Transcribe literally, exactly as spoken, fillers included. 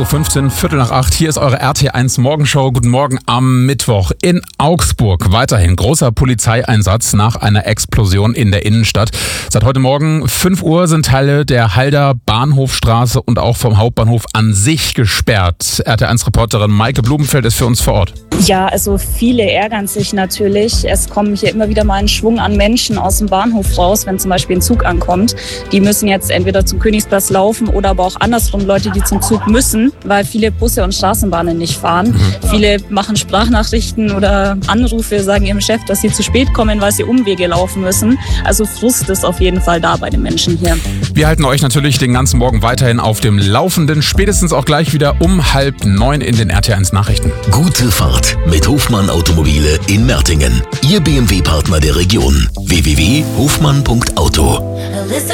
acht Uhr fünfzehn, Viertel nach acht. Hier ist eure R T eins Morgenshow. Guten Morgen am Mittwoch in Augsburg. Weiterhin großer Polizeieinsatz nach einer Explosion in der Innenstadt. Seit heute Morgen fünf Uhr sind Teile der Halder Bahnhofstraße und auch vom Hauptbahnhof an sich gesperrt. R T eins Reporterin Maike Blumenfeld ist für uns vor Ort. Ja, also viele ärgern sich natürlich. Es kommen hier immer wieder mal ein Schwung an Menschen aus dem Bahnhof raus, wenn zum Beispiel ein Zug ankommt. Die müssen jetzt entweder zum Königsplatz laufen oder aber auch andersrum Leute, die zum Zug müssen, weil viele Busse und Straßenbahnen nicht fahren. Mhm. Viele machen Sprachnachrichten oder Anrufe, sagen ihrem Chef, dass sie zu spät kommen, weil sie Umwege laufen müssen. Also Frust ist auf jeden Fall da bei den Menschen hier. Wir halten euch natürlich den ganzen Morgen weiterhin auf dem Laufenden. Spätestens auch gleich wieder um halb neun in den R T eins Nachrichten. Gute Fahrt mit Hofmann Automobile in Mertingen. Ihr B M W-Partner der Region. w w w punkt hofmann punkt auto